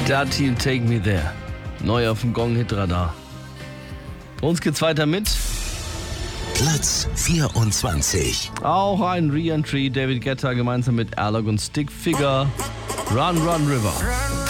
Dirty Take Me There. Neu auf dem Gong-Hit-Radar. Bei uns geht's weiter mit Platz 24. auch ein Re-Entry. David Guetta gemeinsam mit Alok und Stick Figure. Run, Run, River.